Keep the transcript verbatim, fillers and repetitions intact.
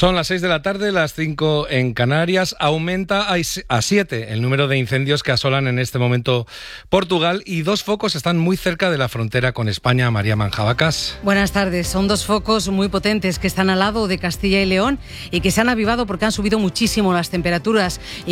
Son las seis de la tarde, las cinco en Canarias. Aumenta a siete el número de incendios que asolan en este momento Portugal y dos focos están muy cerca de la frontera con España. María Manjabacas. Buenas tardes. Son dos focos muy potentes que están al lado de Castilla y León y que se han avivado porque han subido muchísimo las temperaturas.